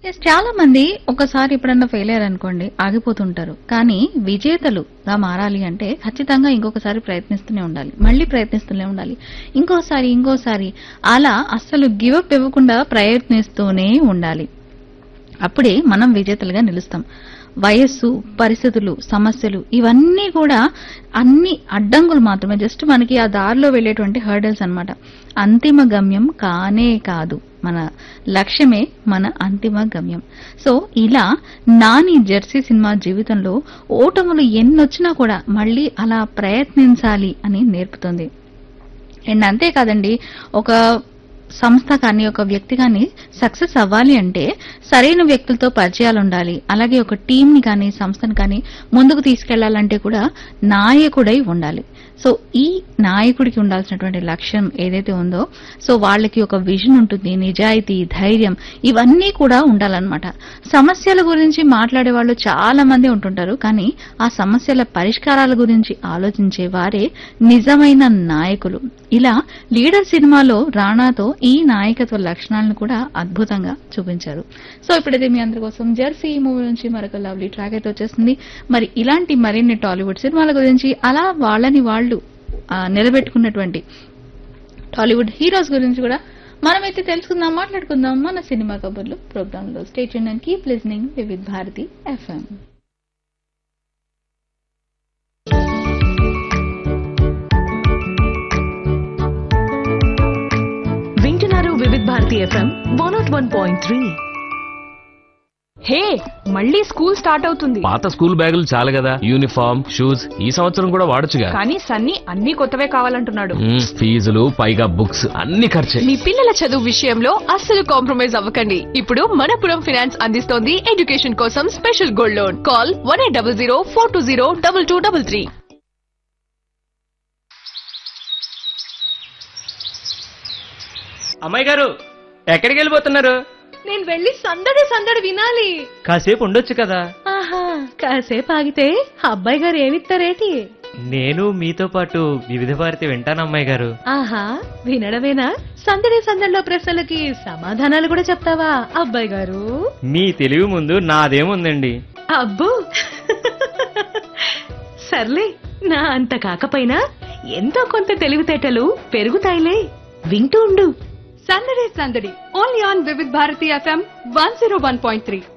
Yes, చాలా మంది ఒకసారి ఎప్పుడన్నా ఫెయిల్ అయ్యారనుకోండి ఆగిపోతుంటారు. కానీ విజేతలుగా మారాలి అంటే ఖచ్చితంగా ఇంకొకసారి ప్రయత్నిస్తూనే ఉండాలి. మళ్ళీ ప్రయత్నిస్తూనే ఉండాలి. ఇంకోసారి అలా అస్సలు గివ్ అప్ ఇవ్వకుండా ప్రయత్నిస్తూనే ఉండాలి. అప్పుడే మనం విజేతలుగా నిలుస్తాం. వయస్సు, పరిస్థితులు, సమస్యలు ఇవన్నీ కూడా అన్ని అడ్డంకులు మాత్రమే. జస్ట్ మనకి ఆ దారిలో వెళ్ళేటువంటి హర్డల్స్ అన్నమాట. అంతిమ గమ్యం కానే కాదు, మన లక్ష్యమే మన అంతిమ గమ్యం. సో ఇలా నాని జెర్సీ సినిమా జీవితంలో ఓటములు ఎన్నొచ్చినా కూడా మళ్ళీ అలా ప్రయత్నించాలి అని నేర్పుతుంది. అండ్ అంతేకాదండి, ఒక సంస్థ కానీ ఒక వ్యక్తి కానీ సక్సెస్ అవ్వాలి అంటే సరైన వ్యక్తులతో పరిచయాలు ఉండాలి. అలాగే ఒక టీంని కానీ సంస్థను కానీ ముందుకు తీసుకెళ్లాలంటే కూడా నాయకుడై ఉండాలి. సో ఈ నాయకుడికి ఉండాల్సినటువంటి లక్ష్యం ఏదైతే ఉందో, సో వాళ్ళకి ఒక విజన్ ఉంటుంది, నిజాయితీ, ధైర్యం ఇవన్నీ కూడా ఉండాలన్నమాట. సమస్యల గురించి మాట్లాడే వాళ్ళు చాలా మంది ఉంటుంటారు. కానీ ఆ సమస్యల పరిష్కారాల గురించి ఆలోచించే వారే నిజమైన నాయకులు. ఇలా లీడర్ సినిమాలో రాణాతో ఈ నాయకత్వ లక్షణాలను కూడా అద్భుతంగా చూపించారు. సో ఇప్పుడైతే మీ అందరి కోసం జెర్సీ మూవీ నుంచి మరొక లవ్లీ ట్రాక్ అయితే వచ్చేస్తుంది. మరి ఇలాంటి మరిన్ని టాలీవుడ్ సినిమాల గురించి, అలా వాళ్ళని వాళ్ళు నిలబెట్టుకున్నటువంటి టాలీవుడ్ హీరోస్ గురించి కూడా మనమైతే తెలుసుకుందాం, మాట్లాడుకుందాం మన సినిమా కబుర్లు ప్రోగ్రామ్ లో. Stay tuned and keep listening Vividh Bharati FM. వింటున్నారు వివిధ్ భారతి ఎఫ్ఎం 101.3. హే, మళ్ళీ స్కూల్ స్టార్ట్ అవుతుంది. పాత స్కూల్ బ్యాగులు చాలు కదా, యూనిఫామ్, షూస్ ఈ సంవత్సరం కూడా వాడొచ్చుగా. కానీ సన్నీ అన్ని కొత్తవే కావాలంటున్నాడు. ఫీజులు పైగా బుక్స్ అన్ని ఖర్చే. మీ పిల్లల చదువు విషయంలో అస్సలు కాంప్రమైజ్ అవ్వకండి. ఇప్పుడు మనపురం ఫైనాన్స్ అందిస్తోంది ఎడ్యుకేషన్ కోసం స్పెషల్ గోల్డ్ లోన్. కాల్ 1800 420 2233. అమ్మాయి గారు, ఎక్కడికి వెళ్ళిపోతున్నారు? నేను వెళ్ళి సందడి వినాలి. కాసేపు ఉండొచ్చు కదా. ఆహా, కాసేపు ఆగితే అబ్బాయి గారు ఏమిస్తారేటి? నేను మీతో పాటు వివిధ భారతి వింటాను అమ్మాయి గారు. ఆహా, వినడమేనా? సందడిలో ప్రశ్నలకి సమాధానాలు కూడా చెప్తావా అబ్బాయి గారు? మీ తెలివి ముందు నాదేముందండి. అబ్బో, సర్లే, నా అంత కాకపోయినా ఎంతో కొంత తెలివితేటలు పెరుగుతాయిలే. వింటూ ఉండు సందడి only on Vividh Bharati FM 101.3.